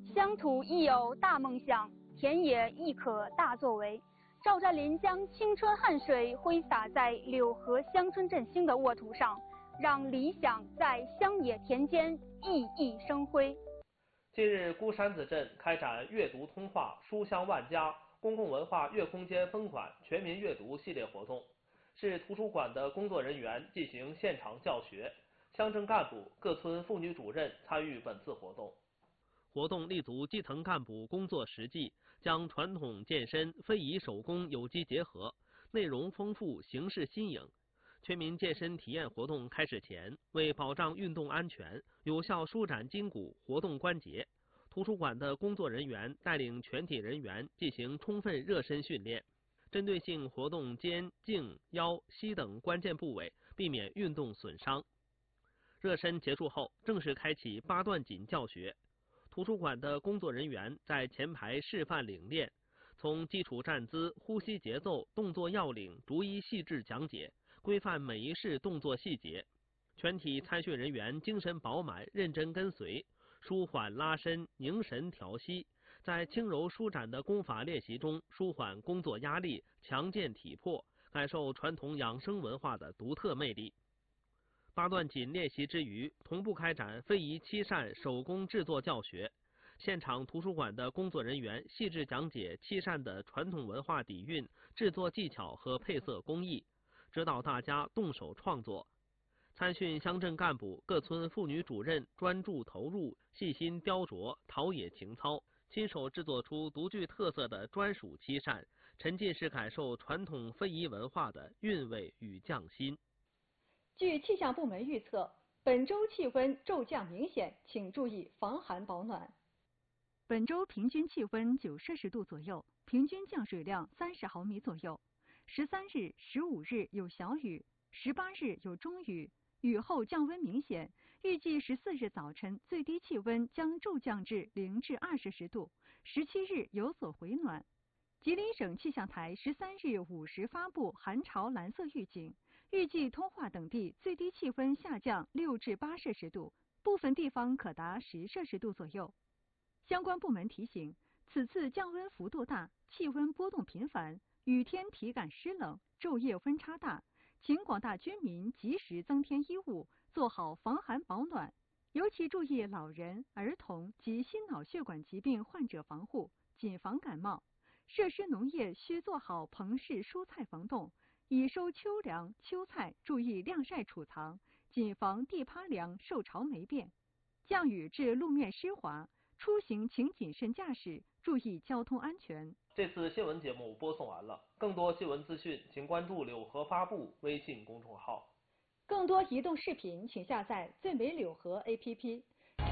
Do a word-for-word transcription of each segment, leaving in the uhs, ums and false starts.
乡土亦有大梦想，田野亦可大作为。赵占林将青春汗水挥洒在柳河乡村振兴的沃土上，让理想在乡野田间熠熠生辉。 近日，孤山子镇开展阅读通话、书香万家公共文化阅空间分款全民阅读系列活动，市图书馆的工作人员进行现场教学，乡镇干部、各村妇女主任参与本次活动。活动立足基层干部工作实际，将传统健身、非遗手工有机结合，内容丰富，形式新颖。全民健身体验活动开始前，为保障运动安全，有效舒展筋骨、活动关节，图书馆的工作人员带领全体人员进行充分热身训练，针对性活动肩、颈、腰、膝等关键部位，避免运动损伤。热身结束后，正式开启八段锦教学。图书馆的工作人员在前排示范领练，从基础站姿、呼吸节奏、动作要领逐一细致讲解，规范每一式动作细节。全体参训人员精神饱满，认真跟随，舒缓拉伸、凝神调息，在轻柔舒展的功法练习中舒缓工作压力，强健体魄，感受传统养生文化的独特魅力。八段锦练习之余，同步开展非遗漆扇手工制作教学。现场图书馆的工作人员细致讲解漆扇的传统文化底蕴、制作技巧和配色工艺，指导大家动手创作。参训乡镇干部、各村妇女主任专注投入，细心雕琢，陶冶情操，亲手制作出独具特色的专属漆扇，沉浸式感受传统非遗文化的韵味与匠心。 据气象部门预测，本周气温骤降明显，请注意防寒保暖。 本周平均气温九摄氏度左右，平均降水量三十毫米左右。十三日、十五日有小雨，十八日有中雨，雨后降温明显。预计十四日早晨最低气温将骤降至零至二摄氏度，十七日有所回暖。吉林省气象台十三日五时发布寒潮蓝色预警，预计通化等地最低气温下降六至八摄氏度，部分地方可达十摄氏度左右。相关部门提醒，此次降温幅度大，气温波动频繁，雨天体感湿冷，昼夜温差大，请广大居民及时增添衣物，做好防寒保暖，尤其注意老人、儿童及心脑血管疾病患者防护，谨防感冒。设施农业需做好棚式蔬菜防冻，已收秋粮、秋菜注意晾晒储藏，谨防地趴凉受潮霉变。降雨致路面湿滑，出行请谨慎驾驶，注意交通安全。 这次新闻节目播送完了，更多新闻资讯请关注柳河发布微信公众号。 更多移动视频请下载最美柳河 A P P。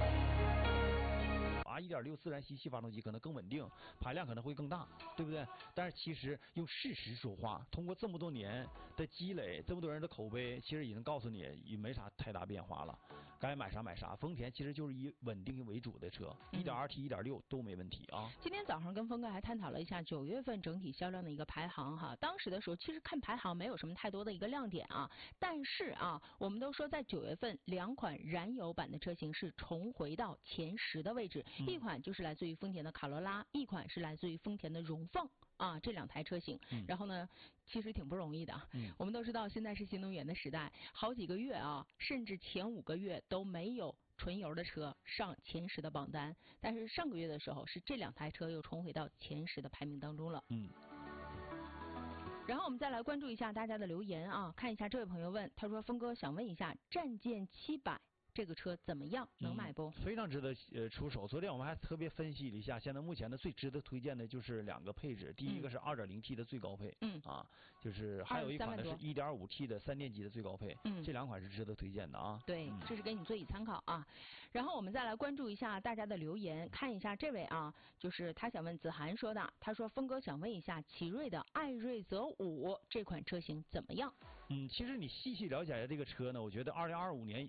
啊 一点六 自然吸气发动机可能更稳定，排量可能会更大，对不对？但是其实用事实说话，通过这么多年的积累，这么多人的口碑，其实已经告诉你也没啥太大变化了，该买啥买啥。丰田其实就是以稳定为主的车， 一点二 T、一点六 都没问题啊。 今天早上跟峰哥还探讨了一下九月份整体销量的一个排行哈，当时的时候其实看排行没有什么太多的一个亮点啊，但是啊，我们都说在九月份两款燃油版的车型是重回到前十的位置。嗯、一款就是来自于丰田的卡罗拉，一款是来自于丰田的荣放啊，这两台车型。嗯、然后呢，其实挺不容易的。嗯、我们都知道现在是新能源的时代，好几个月啊，甚至前五个月都没有纯油的车上前十的榜单，但是上个月的时候是这两台车又重回到前十的排名当中了。嗯。然后我们再来关注一下大家的留言啊，看一下这位朋友问，他说峰哥想问一下战舰七百。这个车怎么样？能买不？ 嗯、非常值得呃出手。昨天我们还特别分析了一下，现在目前的最值得推荐的就是两个配置，第一个是 二点零 T 的最高配，嗯啊，就是还有一款呢是 一点五 T 的三电机的最高配，嗯，这两款是值得推荐的啊。 对，嗯、这是给你做以参考啊。然后我们再来关注一下大家的留言，看一下这位啊，就是他想问子涵说的，他说峰哥想问一下奇瑞的艾瑞泽五这款车型怎么样？ 嗯，其实你细细了解一下这个车呢，我觉得二零二五年。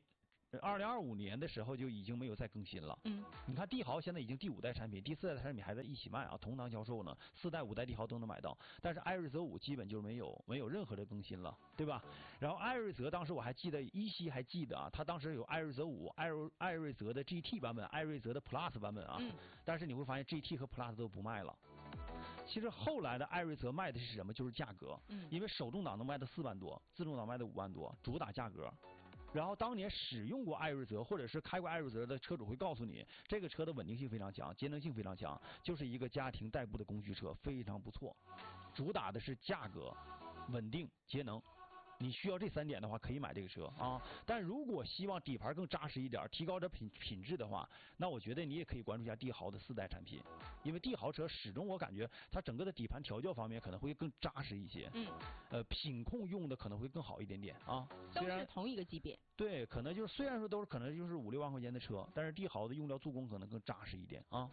二零二五年的时候就已经没有再更新了。 嗯， 你看帝豪现在已经第五代产品，第四代产品还在一起卖啊，同堂销售呢，四代、五代帝豪都能买到。但是艾瑞泽五基本就没有没有任何的更新了，对吧？然后艾瑞泽当时我还记得，依稀还记得啊，它当时有艾瑞泽五、艾瑞艾瑞泽的 G T 版本、艾瑞泽的 Plus 版本啊。 嗯。 但是你会发现 G T 和 Plus 都不卖了。其实后来的艾瑞泽卖的是什么？就是价格。 嗯。 因为手动挡能卖到四万多，自动挡卖到五万多，主打价格。然后当年使用过艾瑞泽或者是开过艾瑞泽的车主会告诉你，这个车的稳定性非常强，节能性非常强，就是一个家庭代步的工具车，非常不错。主打的是价格、稳定、节能。你需要这三点的话，可以买这个车啊。但如果希望底盘更扎实一点，提高点品品质的话，那我觉得你也可以关注一下帝豪的四代产品，因为帝豪车始终我感觉它整个的底盘调教方面可能会更扎实一些。 嗯。 呃，品控用的可能会更好一点点啊。 都是同一个级别。 对，可能就是虽然说都是可能就是五六万块钱的车，但是帝豪的用料做工可能更扎实一点啊。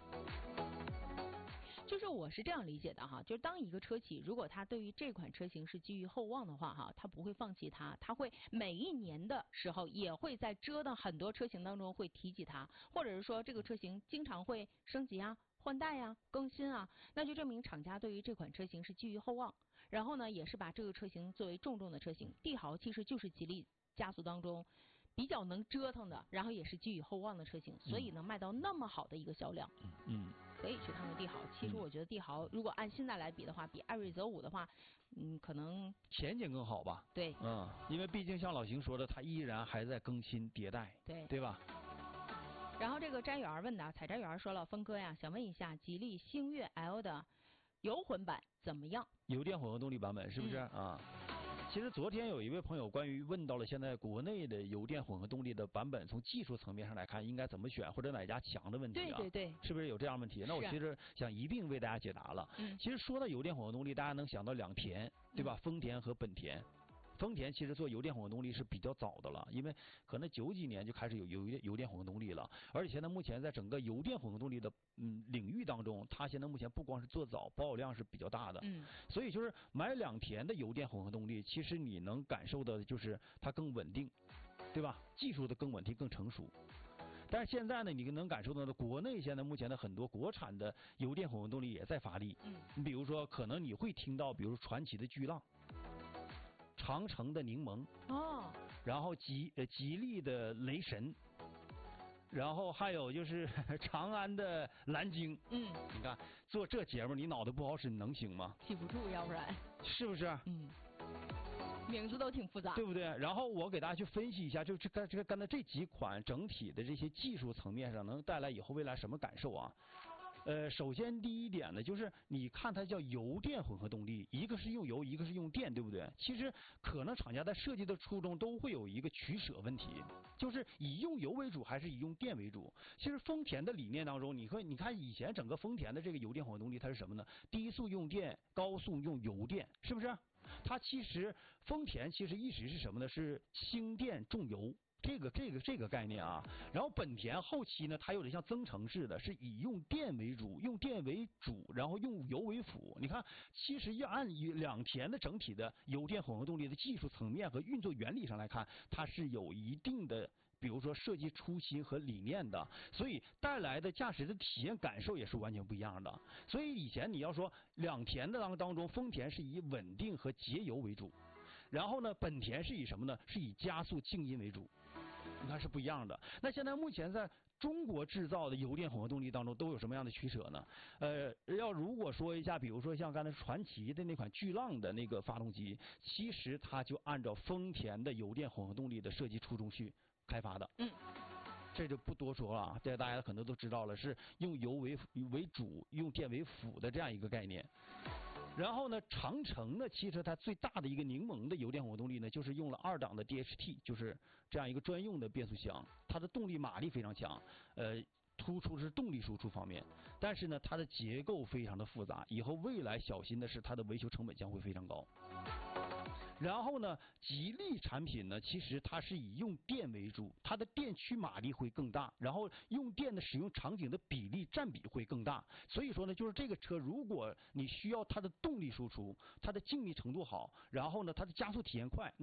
就是我是这样理解的哈，就是当一个车企如果它对于这款车型是寄予厚望的话哈，它不会放弃它，它会每一年的时候也会在折腾很多车型当中会提及它，或者是说这个车型经常会升级啊、换代呀、更新啊，那就证明厂家对于这款车型是寄予厚望，然后呢也是把这个车型作为重重的车型。帝豪其实就是吉利家族当中比较能折腾的，然后也是寄予厚望的车型，所以能卖到那么好的一个销量。 嗯嗯。 可以去看看帝豪。其实我觉得帝豪如果按现在来比的话，比艾瑞泽五的话，嗯，可能前景更好吧。 对。 嗯，因为毕竟像老邢说的，它依然还在更新迭代。 对。 对吧？ 然后这个摘园问的，采摘园说了，峰哥呀，想问一下，吉利星越 L 的油混版怎么样？ 油电混合动力版本是不是、嗯、啊？其实昨天有一位朋友关于问到了现在国内的油电混合动力的版本，从技术层面上来看应该怎么选，或者哪家强的问题啊？ 对对对， 是不是有这样的问题？那我其实想一并为大家解答了。 嗯， 其实说到油电混合动力，大家能想到两田，对吧？嗯、丰田和本田。丰田其实做油电混合动力是比较早的了，因为可能九几年就开始有油油电混合动力了，而且现在目前在整个油电混合动力的嗯领域当中，它现在目前不光是做早，保有量是比较大的。 嗯， 所以就是买两田的油电混合动力，其实你能感受到的就是它更稳定，对吧？技术的更稳定、更成熟。但是现在呢，你能感受到的，国内现在目前的很多国产的油电混合动力也在发力。 嗯， 你比如说，可能你会听到，比如说传祺的巨浪。长城的柠檬哦， 然后吉呃吉利的雷神，然后还有就是长安的蓝鲸。 嗯， 你看做这节目，你脑袋不好使，你能行吗？ 记不住，要不然是不是？ 嗯，名字都挺复杂， 对不对？然后我给大家去分析一下，就这个这个刚才这几款整体的这些技术层面上能带来以后未来什么感受啊？呃，首先第一点呢，就是你看它叫油电混合动力，一个是用油，一个是用电，对不对？其实可能厂家在设计的初衷都会有一个取舍问题，就是以用油为主还是以用电为主。其实丰田的理念当中，你会你看以前整个丰田的这个油电混合动力它是什么呢？低速用电，高速用油电，是不是？它其实丰田其实一直是什么呢？是轻电重油。这个这个这个概念啊，然后本田后期呢，它有点像增程式的，是以用电为主，用电为主，然后用油为辅。你看，其实要按两田的整体的油电混合动力的技术层面和运作原理上来看，它是有一定的，比如说设计初心和理念的，所以带来的驾驶的体验感受也是完全不一样的。所以以前你要说两田的当当中，丰田是以稳定和节油为主。然后呢，本田是以什么呢？是以加速静音为主，你看是不一样的。那现在目前在中国制造的油电混合动力当中都有什么样的取舍呢？呃，要如果说一下，比如说像刚才传祺的那款巨浪的那个发动机，其实它就按照丰田的油电混合动力的设计初衷去开发的。 嗯。 这就不多说了啊，这大家可能都知道了，是用油为为主，用电为辅的这样一个概念。然后呢，长城呢，其实它最大的一个柠檬的油电混合动力呢，就是用了二档的 D H T， 就是这样一个专用的变速箱，它的动力马力非常强，呃，突出是动力输出方面，但是呢，它的结构非常的复杂，以后未来小心的是它的维修成本将会非常高。然后呢，吉利产品呢，其实它是以用电为主，它的电驱马力会更大，然后用电的使用场景的比例占比会更大。所以说呢，就是这个车，如果你需要它的动力输出，它的静谧程度好，然后呢，它的加速体验快，那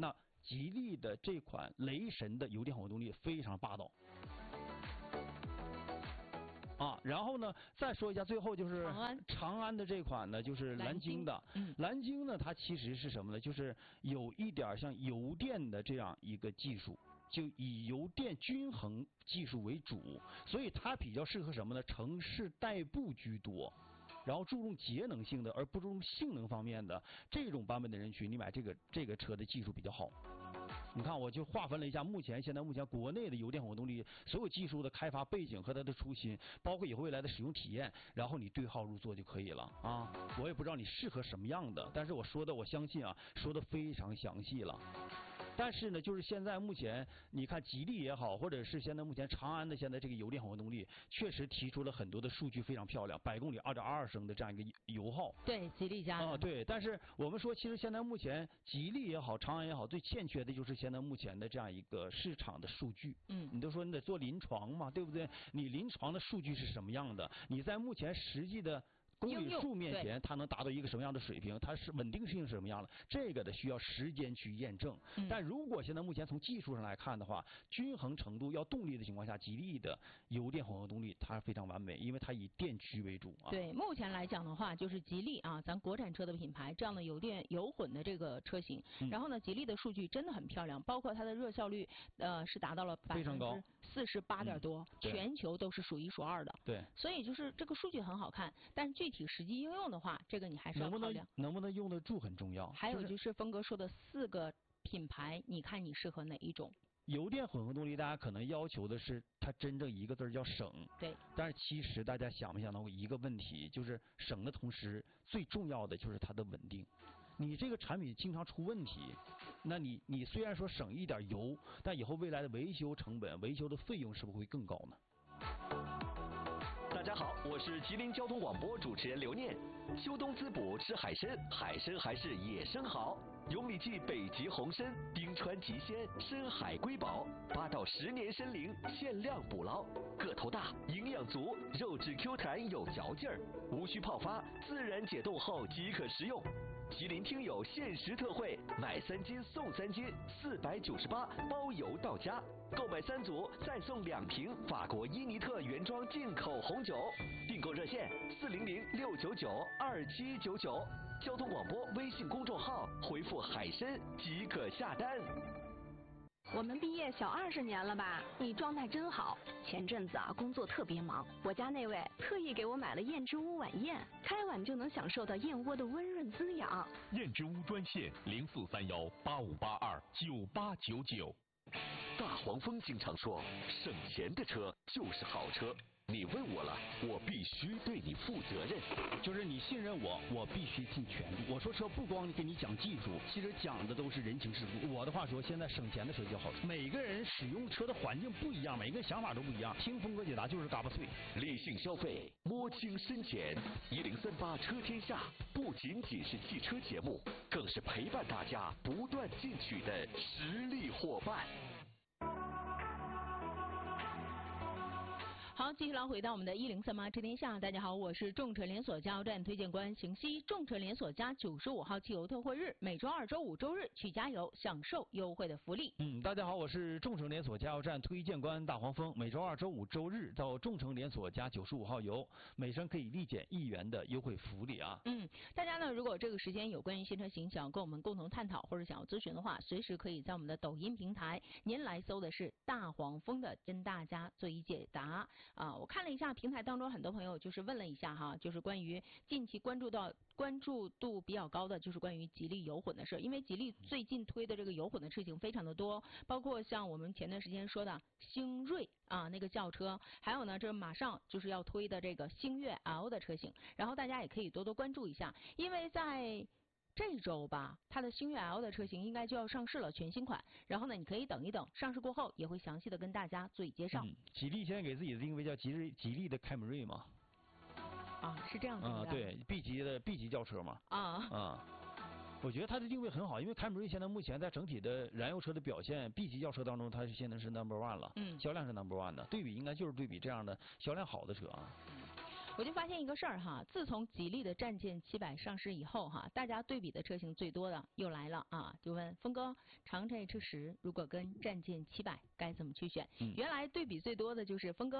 吉利的这款雷神的油电混合动力非常霸道。啊，然后呢，再说一下，最后就是长安长安的这款呢，就是蓝鲸的。 嗯， 蓝鲸呢，它其实是什么呢？就是有一点像油电的这样一个技术，就以油电均衡技术为主，所以它比较适合什么呢？城市代步居多，然后注重节能性的，而不注重性能方面的这种版本的人群，你买这个这个车的技术比较好。你看，我就划分了一下，目前现在目前国内的油电混合动力所有技术的开发背景和它的初心，包括以后未来的使用体验，然后你对号入座就可以了啊。我也不知道你适合什么样的，但是我说的我相信啊，说的非常详细了。但是呢，就是现在目前你看吉利也好，或者是现在目前长安的现在这个油电混合动力，确实提出了很多的数据非常漂亮，百公里二点二二升的这样一个油耗。 对，吉利家啊、对。但是我们说，其实现在目前吉利也好，长安也好，最欠缺的就是现在目前的这样一个市场的数据。 嗯， 你都说你得做临床嘛，对不对？你临床的数据是什么样的？你在目前实际的公里数面前，它能达到一个什么样的水平？它是稳定性是什么样的？这个的需要时间去验证。 嗯、 但如果现在目前从技术上来看的话，均衡程度要动力的情况下，吉利的油电混合动力它非常完美，因为它以电驱为主啊。 对，目前来讲的话，就是吉利啊，咱国产车的品牌这样的油电油混的这个车型， 嗯、 然后呢，吉利的数据真的很漂亮，包括它的热效率，呃，是达到了百分之四十八点多， 嗯、 全球都是数一数二的。 对， 所以就是这个数据很好看，但是具体实际应用的话，这个你还是要考量。 能不能能不能用得住很重要。 还有就是峰哥说的四个品牌，你看你适合哪一种？ 油电混合动力，大家可能要求的是它真正一个字叫省。 对。 但是其实大家想没想到过一个问题，就是省的同时，最重要的就是它的稳定。你这个产品经常出问题，那你你虽然说省一点油，但以后未来的维修成本、维修的费用是不是会更高呢？ 大家好，我是吉林交通广播主持人刘念。秋冬滋补吃海参，海参还是野生好。永里记北极红参，冰川极鲜，深海瑰宝，八到十年参龄，限量捕捞，个头大，营养足，肉质 Q 弹有嚼劲儿，无需泡发，自然解冻后即可食用。吉林听友限时特惠，买三斤送三斤，四百九十八，包邮到家。购买三组再送两瓶法国伊尼特原装进口红酒。订购热线四零零六九九二七九九，交通广播微信公众号回复海参即可下单。 我们毕业小二十年了吧？你状态真好。前阵子啊，工作特别忙，我家那位特意给我买了燕之屋晚宴，开碗就能享受到燕窝的温润滋养。 燕之屋专线零四三幺八五八二九八九九。 大黄蜂经常说，省钱的车就是好车。你问我了，我必须对你负责任。 就是你信任我，我必须尽全力。我说车不光给你讲技术，其实讲的都是人情世故。我的话说，现在省钱的车就好车。每个人使用车的环境不一样，每个人想法都不一样。听峰哥解答就是嘎巴脆。 理性消费，摸清深浅。一零三八车天下不仅仅是汽车节目，更是陪伴大家不断进取的实力伙伴。 好，继续来回到我们的一零三八车天下。大家好，我是众诚连锁加油站推荐官邢西。众诚连锁加九十五号汽油特惠日，每周二、周五、周日去加油，享受优惠的福利。 嗯，大家好，我是众诚连锁加油站推荐官大黄蜂。每周二、周五、周日到众诚连锁加九十五号油，每升可以立减一元的优惠福利啊。 嗯，大家呢，如果这个时间有关于新车型想跟我们共同探讨或者想要咨询的话，随时可以在我们的抖音平台，您来搜的是大黄蜂的，跟大家做一解答。啊，我看了一下平台当中很多朋友就是问了一下哈，就是关于近期关注到关注度比较高的就是关于吉利油混的事，因为吉利最近推的这个油混的事情非常的多，包括像我们前段时间说的星锐啊那个轿车，还有呢这马上就是要推的这个星越 L 的车型，然后大家也可以多多关注一下，因为在这周吧，它的星越 L 的车型应该就要上市了，全新款。然后呢，你可以等一等，上市过后也会详细的跟大家做一介绍。 嗯、吉利现在给自己的定位叫吉利吉利的凯美瑞嘛？ 啊，是这样子的。 啊，对 ，B 级的 B 级轿车嘛。 啊。 啊。我觉得它的定位很好，因为凯美瑞现在目前在整体的燃油车的表现 ，B 级轿车当中，它是现在是 number one 了， 嗯， 销量是 number one 的，对比应该就是对比这样的销量好的车啊。 嗯我就发现一个事儿哈，自从吉利的战舰七百上市以后哈，大家对比的车型最多的又来了啊，就问峰哥，长城 H 十如果跟战舰七百该怎么去选？ 嗯、 原来对比最多的就是峰哥。